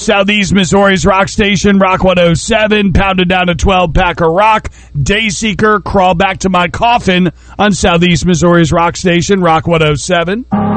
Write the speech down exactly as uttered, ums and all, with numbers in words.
Southeast Missouri's rock station, Rock one oh seven, pounded down to twelve, Packer Rock. Dayseeker, Crawl Back to My Coffin on Southeast Missouri's rock station, Rock one oh seven.